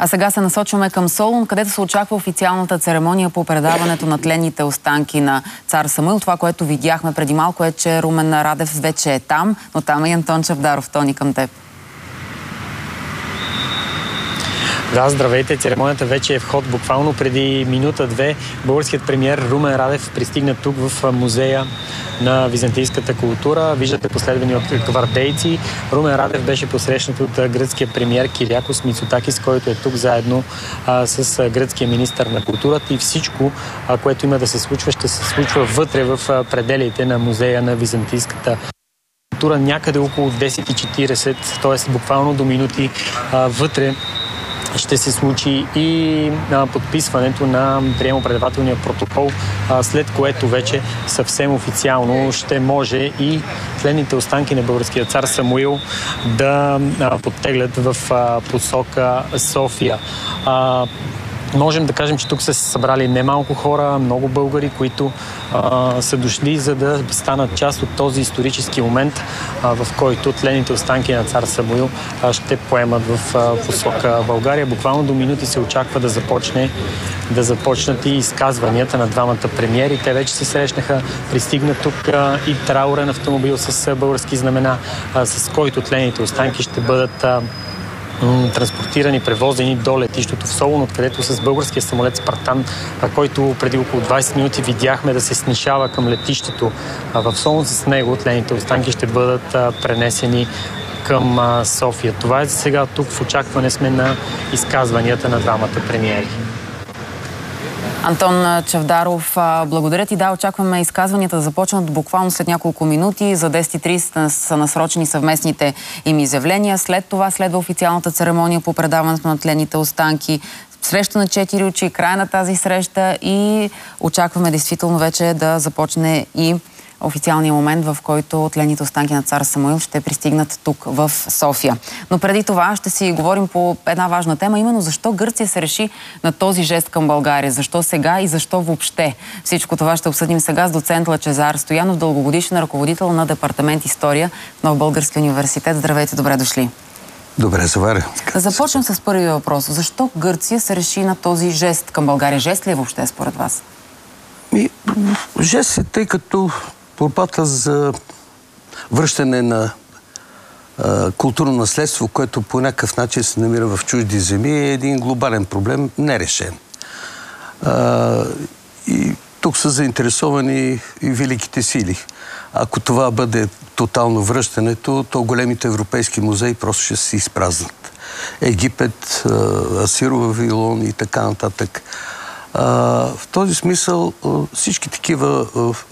А сега се насочваме към Солун, където се очаква официалната церемония по предаването на тленните останки на цар Самуил. Това, което видяхме преди малко, е, че Румен Радев вече е там, но там е и Антон Чавдаров. Тони, към теб. Да, здравейте. Церемонията вече е в ход. Буквално преди минута-две българският премиер Румен Радев пристигна тук в музея на византийската култура. Виждате последвани от гвардейци. Румен Радев беше посрещнат от гръцкия премиер Кириакос Мицотакис, който е тук заедно с гръцкия министър на културата, и всичко, което има да се случва, ще се случва вътре в пределите на музея на византийската култура, някъде около 10:40, т.е. буквално до минути вътре ще се случи и подписването на приемо-предавателния протокол, след което вече съвсем официално ще може и тленните останки на българския цар Самуил да подтеглят в посока София. Можем да кажем, че тук са се събрали немалко хора, много българи, които са дошли, за да станат част от този исторически момент, в който тленните останки на цар Самуил ще поемат в посока България. Буквално до минути се очаква да започнат и изказванията на двамата премиери. Те вече се срещнаха, пристигна тук и траурен автомобил с български знамена, с който тленните останки ще бъдат транспортирани, превозени до летището в Солун, откъдето с българския самолет Спартан, който преди около 20 минути видяхме да се снишава към летището в Солун, с него тленните останки ще бъдат пренесени към София. Това е за сега. Тук в очакване сме на изказванията на двамата премиери. Антон Чавдаров, благодаря ти. Да, очакваме изказванията да започнат буквално след няколко минути. За 10:30 са насрочени съвместните им изявления. След това следва официалната церемония по предаването на тленните останки. Среща на 4 очи, края на тази среща, и очакваме действително вече да започне и официалния момент, в който тленните останки на цар Самуил ще пристигнат тук в София. Но преди това ще си говорим по една важна тема, именно защо Гърция се реши на този жест към България. Защо сега и защо въобще? Всичко това ще обсъдим сега с доцент Лъчезар Стоянов, дългогодишен ръководител на департамент История в Нов български университет. Здравейте, добре дошли. Добре, заваря. Да започнем с първия въпрос. Защо Гърция се реши на този жест към България? Жест ли е въобще според вас? Жест е, тъй като борбата за връщане на културно наследство, което по някакъв начин се намира в чужди земи, е един глобален проблем, нерешен. И тук са заинтересовани и великите сили. Ако това бъде тотално връщането, то големите европейски музеи просто ще се изпразнат. Египет, Асирова Вавилон и така нататък. В този смисъл всички такива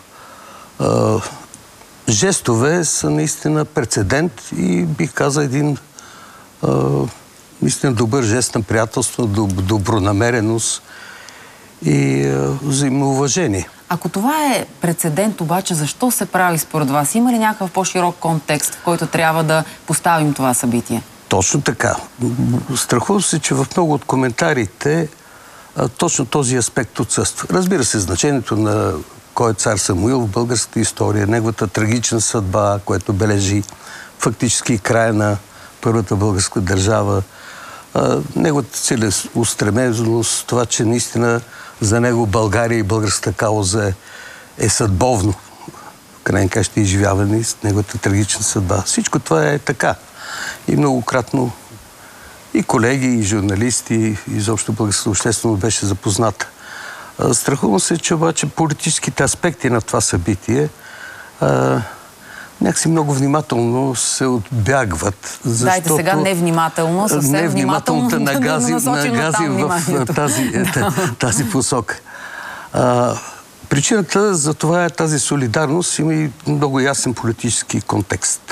жестове са наистина прецедент и бих казал един наистина добър жест на приятелство, добронамереност и взаимоуважение. Ако това е прецедент, обаче, защо се прави според вас? Има ли някакъв по-широк контекст, в който трябва да поставим това събитие? Точно така. Страхувам се, че в много от коментарите точно този аспект отсъства. Разбира се, значението на кой е цар Самуил в българската история, неговата трагична съдба, което бележи фактически края на първата българска държава, неговата целеустременост, това, че наистина за него България и българската кауза е съдбовно, в крайна каща изживяване с неговата трагична съдба. Всичко това е така. И многократно и колеги, и журналисти, и изобщо българската общественост беше запозната. Страхувам се, че обаче политическите аспекти на това събитие някакси много внимателно се отбягват. Дайте сега невнимателно, съвсем внимателно да нагази в тази посока. Причината за това е тази солидарност, има и много ясен политически контекст.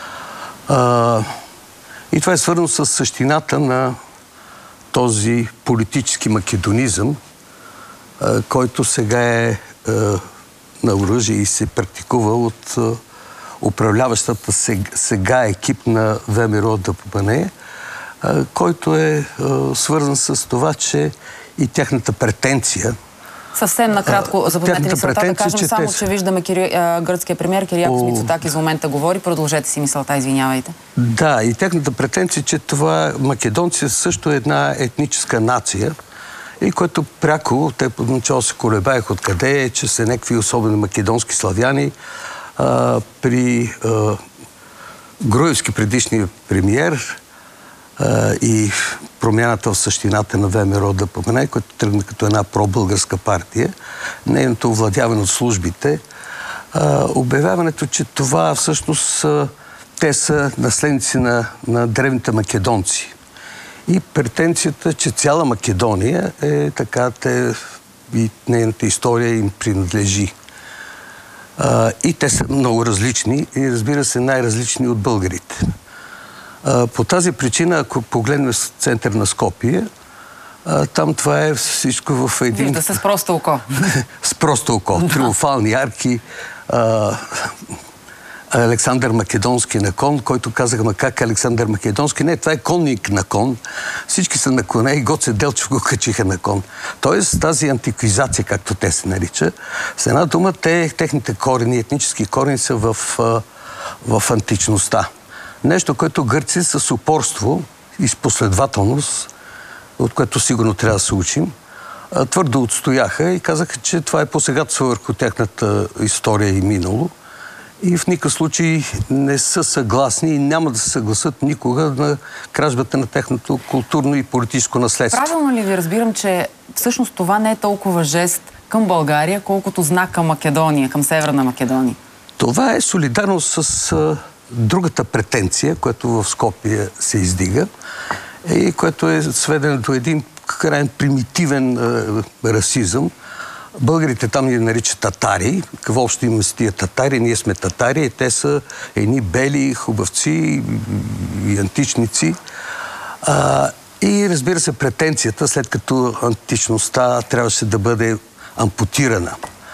И това е свързано с същината на този политически македонизъм, който сега е на оръжие и се практикува от управляващата сега екип на ВМРО ДПМНЕ, който е свързан с това, че и тяхната претенция Съвсем накратко, запознайте мисълта, да кажем само, че виждаме гръцкия премиер Кириакос Мицотакис в момента говори. Продължете си мисълта, извинявайте. Да, и тяхната претенция, че това македонци също е една етническа нация, и което пряко, те поначало се колебаех откъде е, че са някакви особено македонски славяни. При Груевски, предишния премиер, и промяната в същината на ВМРО да помене, което тръгна като една пробългарска партия, нейното овладяване от службите, обявяването, че това всъщност те са наследници на древните македонци. И претенцията, че цяла Македония е така, и нейната история им принадлежи. И те са много различни и, разбира се, най-различни от българите. По тази причина, ако погледнем в център на Скопие, там това е всичко в един... Вижда се с просто око. С просто око. Триумфални арки, Александър Македонски на кон, който казаха, как Александър Македонски? Не, това е конник на кон. Всички са на коне и Гоце Делчев го качиха на кон. Тоест тази антиквизация, както те се нарича, с една дума, техните корени, етнически корени са в античността. Нещо, което гърци с упорство и с последователност, от което сигурно трябва да се учим, твърдо отстояха и казаха, че това е посегателство върху тяхната история и минало. И в никакъв случай не са съгласни и няма да се съгласат никога на кражбата на техното културно и политическо наследство. Правилно ли ви разбирам, че всъщност това не е толкова жест към България, колкото знак към Македония, към Северна Македония? Това е солидарност с другата претенция, която в Скопие се издига и което е сведено до един крайен примитивен расизъм. Българите там ни наричат татари. Какво общо имаме с тия татари? Ние сме татари и те са едни бели хубавци и античници. И разбира се, претенцията, след като античността трябваше да бъде ампутирана.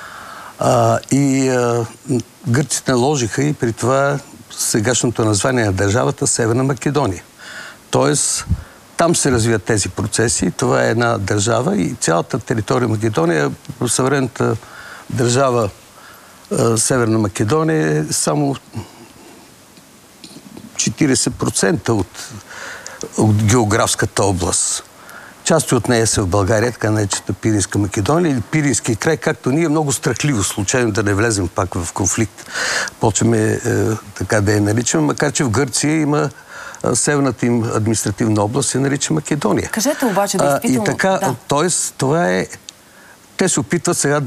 Гърците наложиха и при това сегашното название на държавата Северна Македония. Тоест, там се развият тези процеси. Това е една държава и цялата територия Македония, съвременната държава Северна Македония е само 40% от географската област. Части от нея са в България, така наречената Пиринска Македония или Пирински край, както ние много страхливо, случайно да не влезем пак в конфликт. Почваме така да я наричаме, макар че в Гърция има северната им административна област, се нарича Македония. Кажете обаче, действително... И така, т.е. това е... Те се опитват сега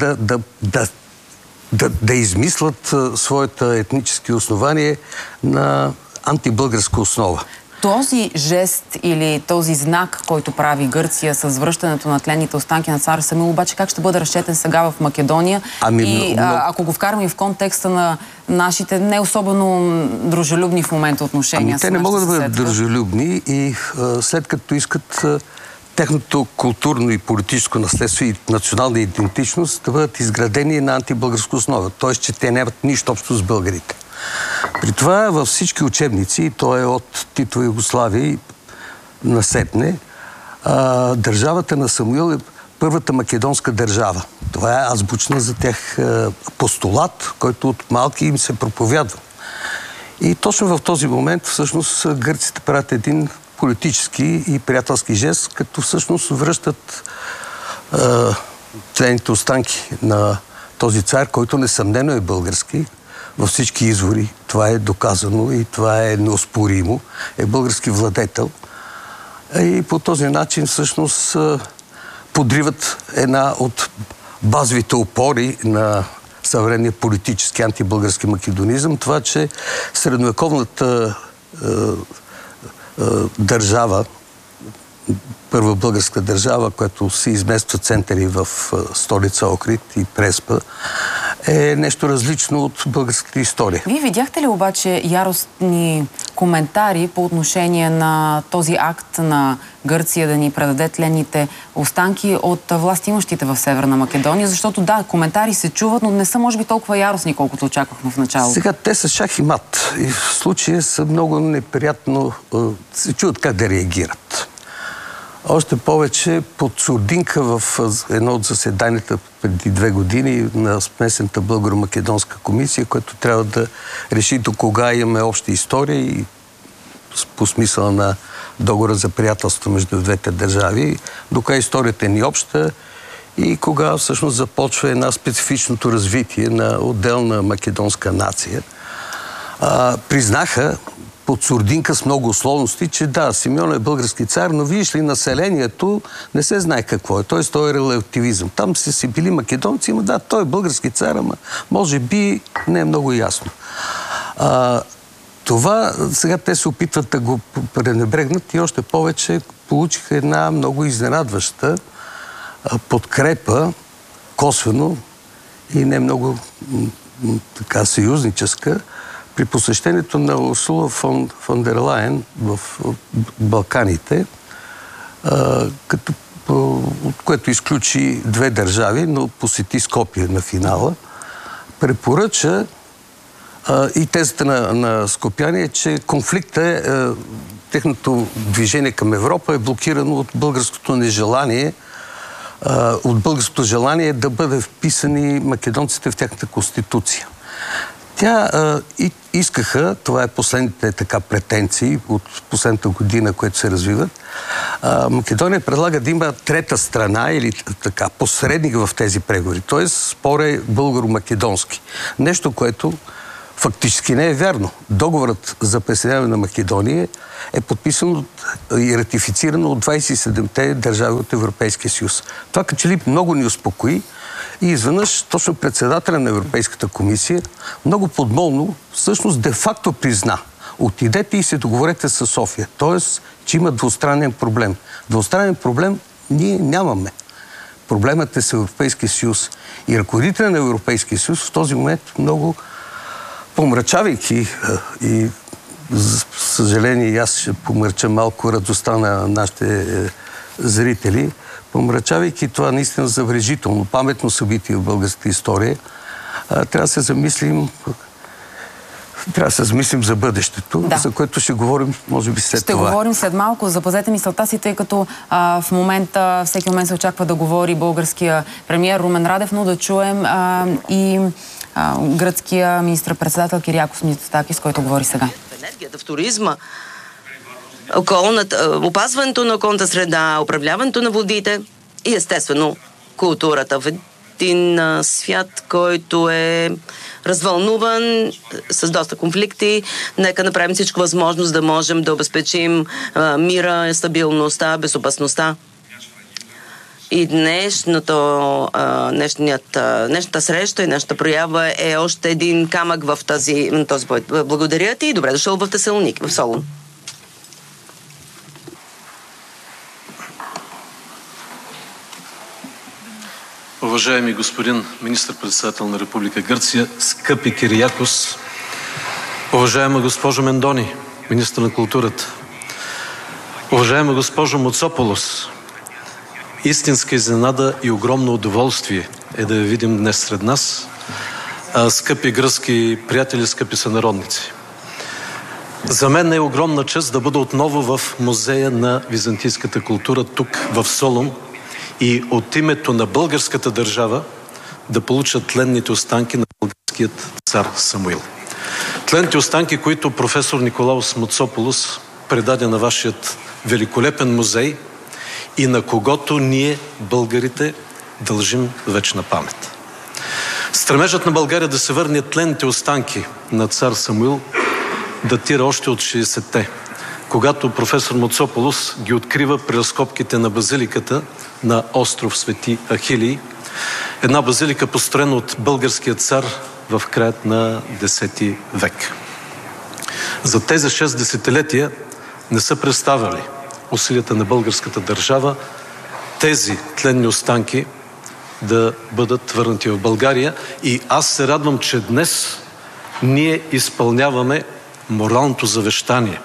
да измислят своята етнически основание на антибългарска основа. Този жест или този знак, който прави Гърция с връщането на тленните останки на цар Самуил, обаче как ще бъде разчетен сега в Македония? Ако го вкараме в контекста на нашите не особено дружелюбни в момента отношения. Те не могат да бъдат дружелюбни и след като искат техното културно и политическо наследство и национална идентичност да бъдат изградени на антибългарска основа. Т.е. че те нямат нищо общо с българите. При това във всички учебници, то е от Титова Югославия и насетне, държавата на Самуил е първата македонска държава. Това е азбучна за тях постулат, който от малки им се проповядва. И точно в този момент всъщност гърците правят един политически и приятелски жест, като всъщност връщат тлените останки на този цар, който несъмнено е български. Във всички извори това е доказано и това е неоспоримо. Е български владетел. И по този начин всъщност подриват една от базовите опори на съвременния политически антибългарски македонизъм. Това, че средновековната държава, първа българска държава, която се измества центъри в столица Охрид и Преспа, е нещо различно от българската история. Вие видяхте ли обаче яростни коментари по отношение на този акт на Гърция да ни предаде тленните останки от властимащите в Северна Македония? Защото да, коментари се чуват, но не са може би толкова яростни, колкото очаквахме в началото. Сега те са шах и мат. И в случая са много неприятно се чуват как да реагират. Още повече под сурдинка в едно от заседанията преди 2 години на смесената българо-македонска комисия, която трябва да реши до кога имаме обща история и по смисъла на договора за приятелство между двете държави, до кога историята ни обща и кога всъщност започва една специфичното развитие на отделна македонска нация. Признаха под сурдинка с много условности, че да, Симеон е български цар, но видиш ли, населението не се знае какво е. Т.е. той е релативизъм. Там си били македонци, ама да, той е български цар, ама може би не е много ясно. Това сега те се опитват да го пренебрегнат и още повече получиха една много изненадваща подкрепа, косвено и не много така съюзническа, при посещението на Урсула фон дер Лайен в Балканите, от което изключи 2 държави, но посети Скопие на финала, препоръча и тезата на скопяни е, че конфликта техното движение към Европа е блокирано от българското нежелание, от българското желание да бъде вписани македонците в тяхната конституция. Тя искаха, това е последните така претенции от последната година, което се развиват, Македония предлага да има трета страна или така посредник в тези преговори. Т.е. спор е българо-македонски. Нещо, което фактически не е вярно. Договорът за присъединяване на Македония е подписан и ратифициран от 27-те държави от Европейския съюз. Това като че ли много ни успокои и изведнъж точно председателя на Европейската комисия много подмолно всъщност де-факто призна: отидете и се договорете с София. Тоест, че има двустранен проблем. Двустранен проблем ние нямаме. Проблемът е с Европейския съюз. И ръководителя на Европейския съюз в този момент много помрачавайки и за съжаление и аз ще помрача малко радостта на нашите зрители, помрачавайки това наистина забележително, паметно събитие в българската история, трябва да се замислим за бъдещето, да, за което ще говорим, може би, след това. Ще говорим след малко. Запазете мисълта си, тъй като в момента, всеки момент се очаква да говори българския премиер Румен Радев, но да чуем и гръцкия министър-председател Кириакос Мицотакис, който говори сега. Енергията в туризма, опазването на околната среда, управляването на водите и естествено културата в един свят, който е развълнуван, с доста конфликти. Нека направим всичко възможно, да можем да обезпечим мира, стабилността, безопасността. И днешната среща и днешната проява е още един камък в този бой. Благодаря ти и добре дошъл в Тесалоник, в Солун. Уважаеми господин министър-председател на Република Гърция, скъпи Кириакос, уважаема госпожо Мендони, министър на културата, уважаема госпожо Муцополос, истинска изненада и огромно удоволствие е да я видим днес сред нас. Скъпи гръцки приятели, скъпи сънародници. За мен е огромна чест да бъда отново в Музея на византийската култура тук в Солун и от името на българската държава да получат тленните останки на българският цар Самуил. Тленните останки, които професор Николаус Муцополос предаде на вашият великолепен музей и на когото ние, българите, дължим вечна памет. Стремежът на България да се върне тленните останки на цар Самуил датира още от 60-те, когато професор Муцополос ги открива при разкопките на базиликата на остров Свети Ахилий, една базилика построена от българския цар в краят на X век. За тези 6 десетилетия не са представили усилията на българската държава тези тленни останки да бъдат върнати в България и аз се радвам, че днес ние изпълняваме моралното завещание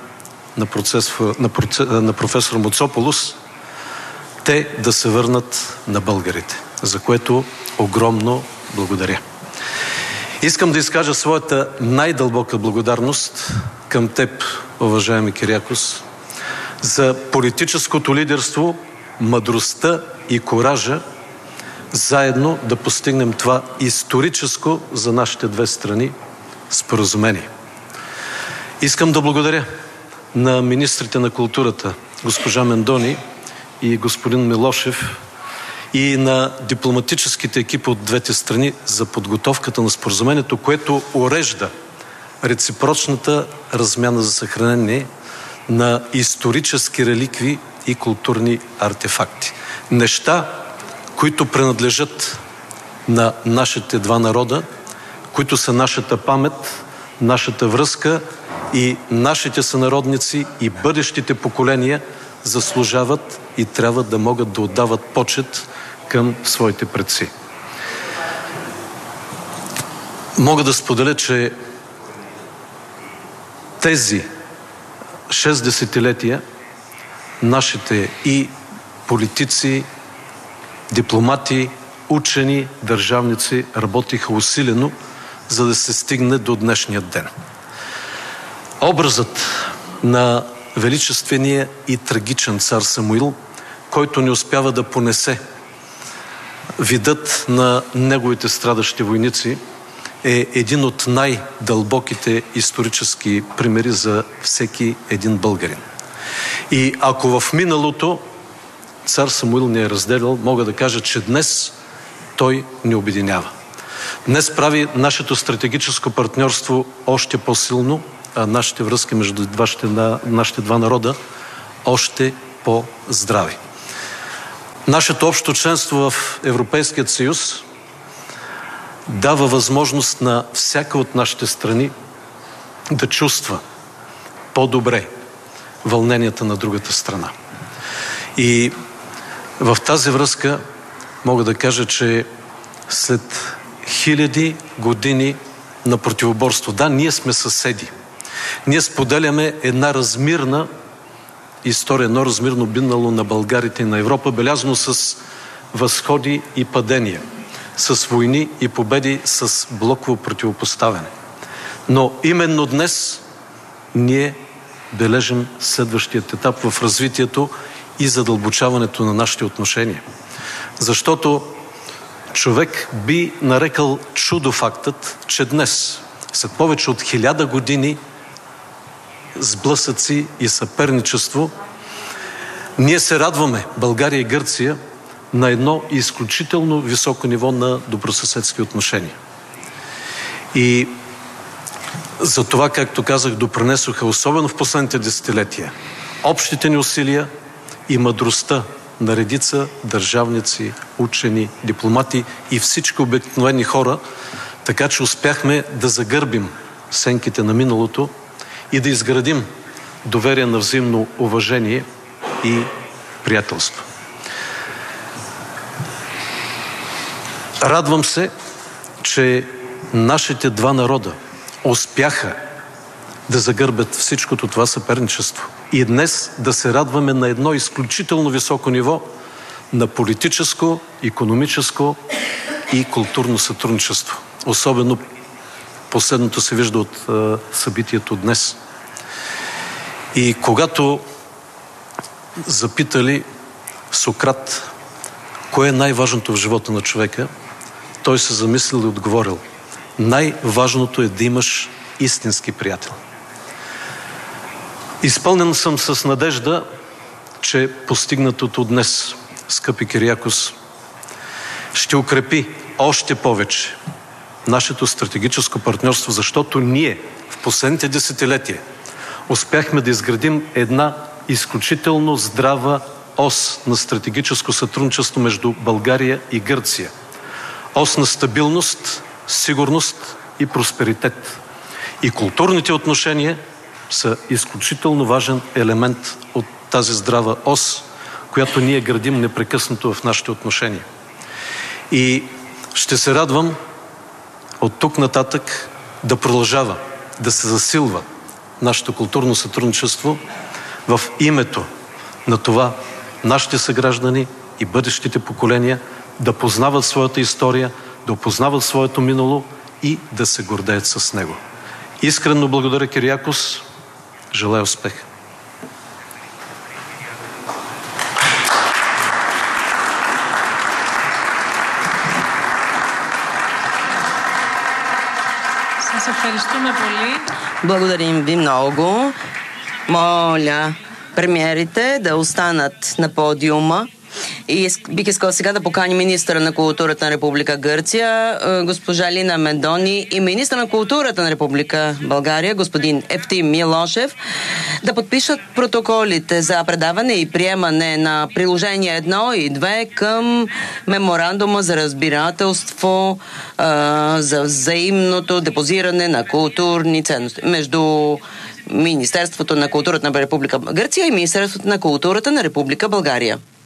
на професор Муцополос те да се върнат на българите, за което огромно благодаря. Искам да изкажа своята най-дълбока благодарност към теб, уважаеми Кириакос, за политическото лидерство мъдростта и коража заедно да постигнем това историческо за нашите две страни споразумение. Искам да благодаря на министрите на културата, госпожа Мендони и господин Милошев, и на дипломатическите екипи от двете страни за подготовката на споразумението, което урежда реципрочната размяна за съхранение на исторически реликви и културни артефакти. Неща, които принадлежат на нашите два народа, които са нашата памет, нашата връзка, и нашите сънародници и бъдещите поколения заслужават и трябва да могат да отдават почет към своите предци. Мога да споделя, че тези 6 десетилетия нашите и политици, дипломати, учени, държавници работиха усилено, за да се стигне до днешния ден. Образът на величествения и трагичен цар Самуил, който не успява да понесе видът на неговите страдащи войници, е един от най-дълбоките исторически примери за всеки един българин. И ако в миналото цар Самуил не е разделял, мога да кажа, че днес той ни обединява. Днес прави нашето стратегическо партньорство още по-силно, а нашите връзки между нашите два народа още по-здрави. Нашето общо членство в Европейският съюз дава възможност на всяка от нашите страни да чувства по-добре вълненията на другата страна. И в тази връзка мога да кажа, че след хиляди години на противоборство, да, ние сме съседи. Ние споделяме една размирна история, едно размирно минало на българите и на Европа, белязано с възходи и падения, с войни и победи, с блоково противопоставяне. Но именно днес ние бележим следващият етап в развитието и задълбочаването на нашите отношения. Защото човек би нарекал чудо фактът, че днес, след повече от 1000 години сблъсъци и съперничество, ние се радваме, България и Гърция, на едно изключително високо ниво на добросъседски отношения. И за това, както казах, допринесоха, особено в последните десетилетия, общите ни усилия и мъдростта на редица държавници, учени, дипломати и всички обикновени хора, така че успяхме да загърбим сенките на миналото и да изградим доверие на взаимно уважение и приятелство. Радвам се, че нашите два народа успяха да загърбят всичкото това съперничество и днес да се радваме на едно изключително високо ниво на политическо, икономическо и културно сътрудничество. Особено последното се вижда от събитието днес. И когато запитали Сократ кое е най-важното в живота на човека, той се замислил и отговорил: най-важното е да имаш истински приятел. Изпълнен съм с надежда, че постигнатото днес, скъпи Кириакос, ще укрепи още повече нашето стратегическо партньорство, защото ние в последните десетилетия успяхме да изградим една изключително здрава ос на стратегическо сътрудничество между България и Гърция. Ос на стабилност, сигурност и просперитет. И културните отношения са изключително важен елемент от тази здрава ос, която ние градим непрекъснато в нашите отношения. И ще се радвам от тук нататък да продължава да се засилва нашето културно сътрудничество в името на това нашите съграждани и бъдещите поколения да познават своята история, да опознават своето минало и да се гордеят с него. Искрено благодаря, Кириакос. Желая успех! Благодарим ви много. Моля премиерите да останат на подиума. И бих искала сега да покани министъра на културата на Република Гърция, госпожа Лина Мендони, и министъра на културата на Република България, господин Евтим Милошев, да подпишат протоколите за предаване и приемане на приложения 1 и 2 към меморандума за разбирателство за взаимното депозиране на културни ценности между Министерството на културата на Република Гърция и Министерството на културата на Република България.